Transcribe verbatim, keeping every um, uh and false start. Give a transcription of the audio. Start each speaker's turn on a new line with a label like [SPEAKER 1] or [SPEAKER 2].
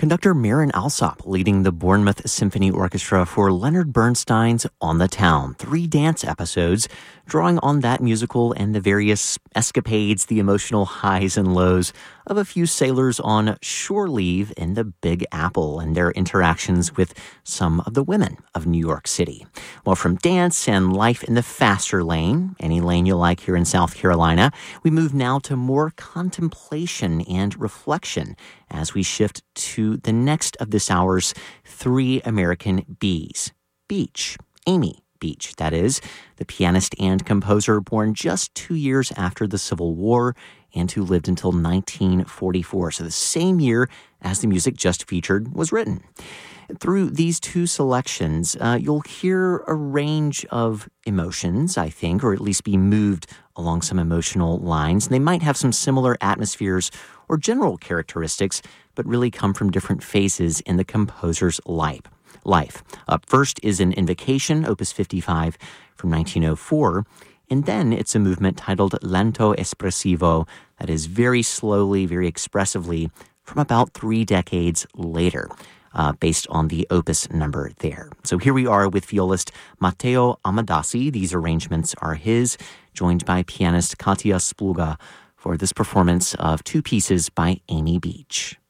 [SPEAKER 1] Conductor Marin Alsop leading the Bournemouth Symphony Orchestra for Leonard Bernstein's On the Town, three dance episodes drawing on that musical and the various escapades, the emotional highs and lows of a few sailors on shore leave in the Big Apple and their interactions with some of the women of New York City. Well, from dance and life in the faster lane, any lane you like here in South Carolina, we move now to more contemplation and reflection as we shift to the next of this hour's three American B's. Beach, Amy Beach, that is, the pianist and composer born just two years after the Civil War and who lived until nineteen forty-four, so the same year as the music just featured was written. Through these two selections, uh, you'll hear a range of emotions, I think, or at least be moved along some emotional lines. And they might have some similar atmospheres or general characteristics, but really come from different phases in the composer's life. Life. Up first is an Invocation, Opus fifty-five from nineteen oh four, and then it's a movement titled Lento Espressivo that is very slowly, very expressively from about three decades later. Uh, based on the opus number there. So here we are with violist Matteo Amadasi. These arrangements are his, joined by pianist Katia Spluga for this performance of two pieces by Amy Beach.